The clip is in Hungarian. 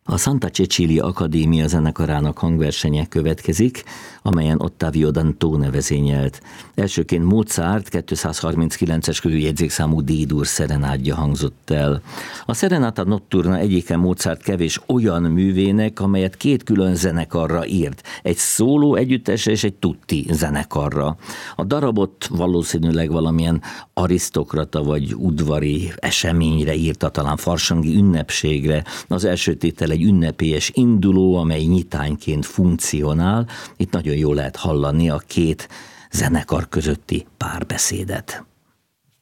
A Santa Cecilia Akadémia zenekarának hangversenye következik, amelyen Ottavio Dantone vezényelt. Elsőként Mozart 239-es körüljegyzékszámú D-dur szerenádja hangzott el. A Serenata Notturna egyike Mozart kevés olyan művének, amelyet két külön zenekarra írt. Egy szóló együttesre és egy tutti zenekarra. A darabot valószínűleg valamilyen arisztokrata vagy udvari eseményre írta, talán farsangi ünnepségre. Az első tétel egy ünnepélyes induló, amely nyitányként funkcionál. Itt nagyon jól lehet hallani a két zenekar közötti párbeszédet.